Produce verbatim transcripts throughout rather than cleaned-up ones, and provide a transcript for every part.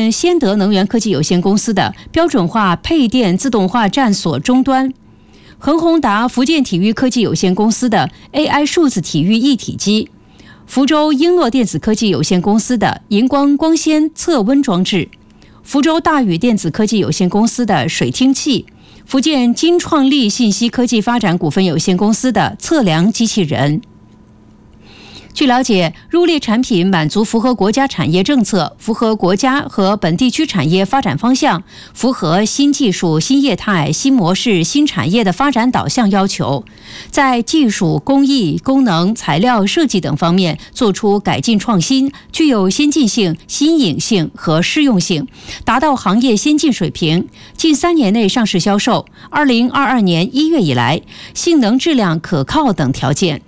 建先德能源科技有限公司的标准化配电自动化站所终端，恒宏达福建体育科技有限公司的 A I 数字体育一体机，福州英诺电子科技有限公司的荧光光纤测温装置，福州大宇电子科技有限公司的水听器，福建金创力信息科技发展股份有限公司的测量机器人。据了解，入列产品满足符合国家产业政策、符合国家和本地区产业发展方向、符合新技术、新业态、新模式、新产业的发展导向要求，在技术、工艺、功能、材料设计等方面做出改进创新，具有先进性、新颖性和适用性，达到行业先进水平。近三年内上市销售，二零二二年一月以来，性能、质量可靠等条件。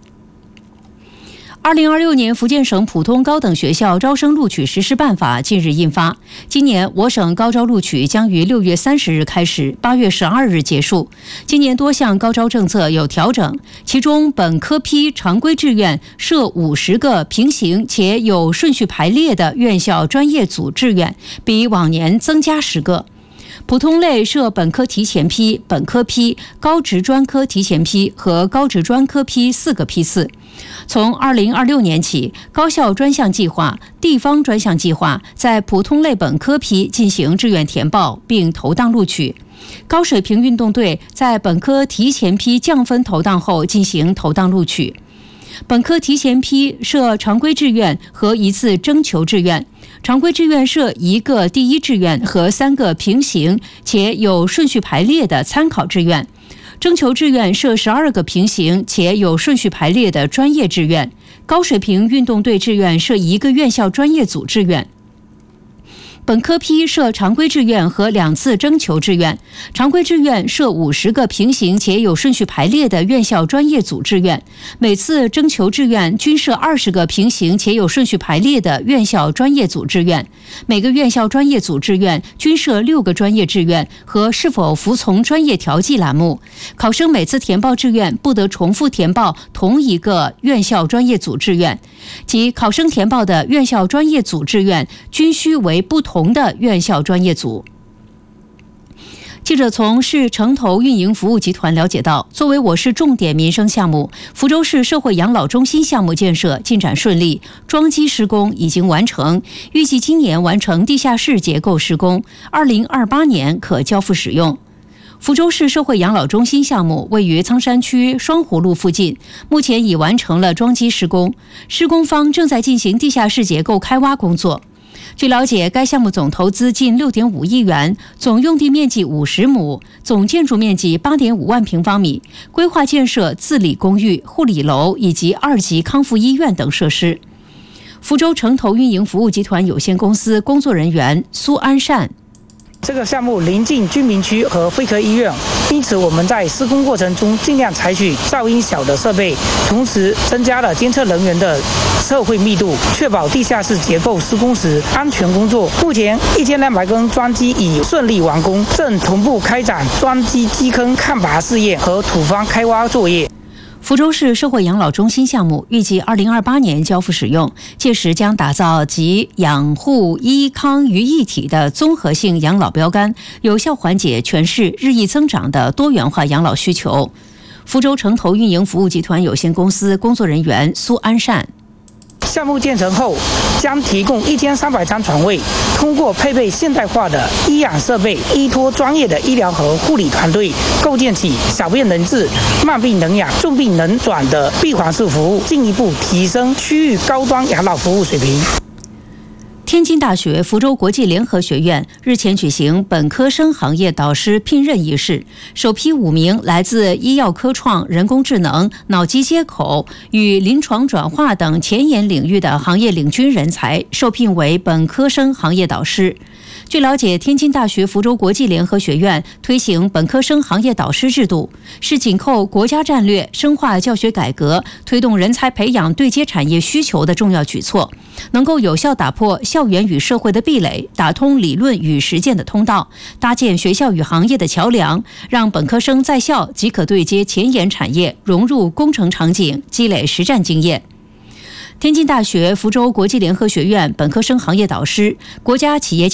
二零二六年福建省普通高等学校招生录取实施办法近日印发。今年我省高招录取将于六月三十日开始，八月十二日结束。今年多项高招政策有调整，其中本科批常规志愿设五十个平行且有顺序排列的院校专业组志愿，比往年增加十个。普通类设本科提前批、本科批、高职专科提前批和高职专科批四个批次。从二零二六年起，高校专项计划、地方专项计划在普通类本科批进行志愿填报并投档录取。高水平运动队在本科提前批降分投档后进行投档录取。本科提前批设常规志愿和一次征求志愿，常规志愿设一个第一志愿和三个平行且有顺序排列的参考志愿，征求志愿设十二个平行且有顺序排列的专业志愿，高水平运动队志愿设一个院校专业组志愿。本科批设常规志愿和两次征求志愿，常规志愿设五十个平行且有顺序排列的院校专业组志愿，每次征求志愿均设二十个平行且有顺序排列的院校专业组志愿，每个院校专业组志愿均设六个专业志愿和是否服从专业调剂栏目。考生每次填报志愿不得重复填报同一个院校专业组志愿，即考生填报的院校专业组志愿均需为不同同的院校专业组。记者从市城投运营服务集团了解到，作为我市重点民生项目，福州市社会养老中心项目建设进展顺利，桩基施工已经完成，预计今年完成地下室结构施工，二零二八年可交付使用。福州市社会养老中心项目位于苍山区双湖路附近，目前已完成了桩基施工，施工方正在进行地下室结构开挖工作。据了解，该项目总投资近 六点五亿元，总用地面积五十亩，总建筑面积 八点五万平方米，规划建设自理公寓、护理楼以及二级康复医院等设施。福州城投运营服务集团有限公司工作人员苏安善， 这个项目临近居民区和肺科医院，因此我们在施工过程中尽量采取噪音小的设备，同时增加了监测人员的测绘密度，确保地下室结构施工时安全工作。目前一千两百根桩基已顺利完工，正同步开展桩基基坑看拔试验和土方开挖作业。 福州市社会养老中心项目预计二零二八年交付使用，届时将打造集养护医康于一体的综合性养老标杆，有效缓解全市日益增长的多元化养老需求。福州城投运营服务集团有限公司工作人员苏安善， 项目建成后，将提供一千三百张床位，通过配备现代化的医养设备，依托专业的医疗和护理团队，构建起小病能治、慢病能养、重病能转的闭环式服务，进一步提升区域高端养老服务水平。 天津大学福州国际联合学院日前举行本科生行业导师聘任仪式，首批五名来自医药科创、人工智能、脑机接口与临床转化等前沿领域的行业领军人才受聘为本科生行业导师。据了解，天津大学福州国际联合学院推行本科生行业导师制度，是紧扣国家战略、深化教学改革、推动人才培养对接产业需求的重要举措，能够有效打破校园与社会的壁垒，打通理论与实践的通道，搭建学校与行业的桥梁，让本科生在校即可对接前沿产业，融入工程场景，积累实战经验。天津大学福州国际联合学院本科生行业导师、国家企业